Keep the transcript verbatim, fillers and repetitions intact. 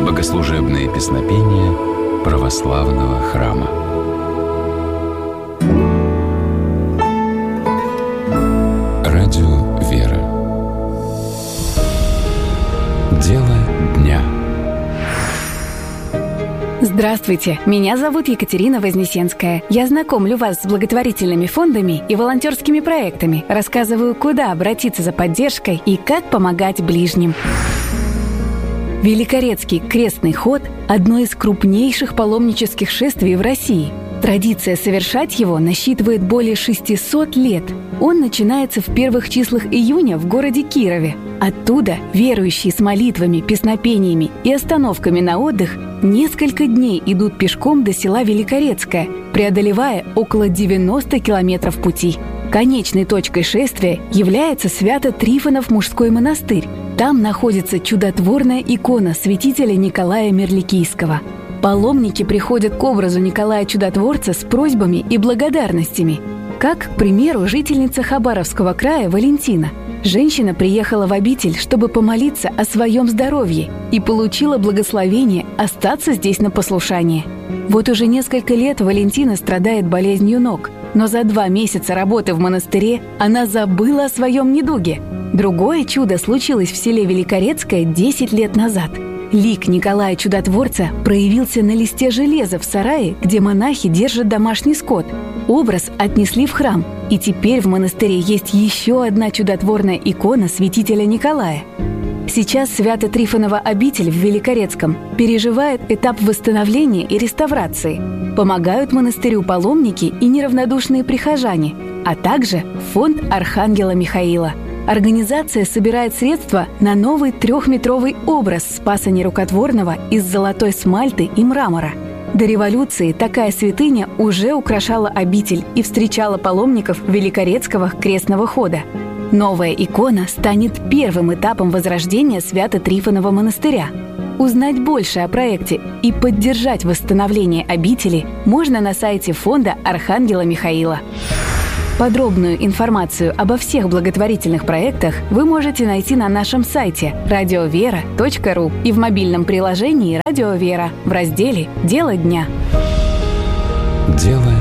Богослужебные песнопения православного храма. Радио «Вера». Дело дня. Здравствуйте, меня зовут Екатерина Вознесенская. Я знакомлю вас с благотворительными фондами и волонтерскими проектами, рассказываю, куда обратиться за поддержкой и как помогать ближним. Великорецкий крестный ход – одно из крупнейших паломнических шествий в России. Традиция совершать его насчитывает более шестисот лет. Он начинается в первых числах июня в городе Кирове. Оттуда верующие с молитвами, песнопениями и остановками на отдых несколько дней идут пешком до села Великорецкое, преодолевая около девяноста километров пути. Конечной точкой шествия является Свято-Трифонов мужской монастырь. Там находится чудотворная икона святителя Николая Мерликийского. Паломники приходят к образу Николая Чудотворца с просьбами и благодарностями. Как, к примеру, жительница Хабаровского края Валентина. Женщина приехала в обитель, чтобы помолиться о своем здоровье и получила благословение остаться здесь на послушание. Вот уже несколько лет Валентина страдает болезнью ног, но за два месяца работы в монастыре она забыла о своем недуге. Другое чудо случилось в селе Великорецкое десять лет назад. Лик Николая Чудотворца проявился на листе железа в сарае, где монахи держат домашний скот. Образ отнесли в храм, и теперь в монастыре есть еще одна чудотворная икона святителя Николая. Сейчас Свято-Трифонова обитель в Великорецком переживает этап восстановления и реставрации. Помогают монастырю паломники и неравнодушные прихожане, а также фонд Архангела Михаила. Организация собирает средства на новый трехметровый образ Спаса Нерукотворного из золотой смальты и мрамора. До революции такая святыня уже украшала обитель и встречала паломников Великорецкого крестного хода. Новая икона станет первым этапом возрождения Свято-Трифонова монастыря. Узнать больше о проекте и поддержать восстановление обители можно на сайте фонда Архангела Михаила. Подробную информацию обо всех благотворительных проектах вы можете найти на нашем сайте радиовера точка ру и в мобильном приложении «Радио Вера» в разделе «Дело дня». Дело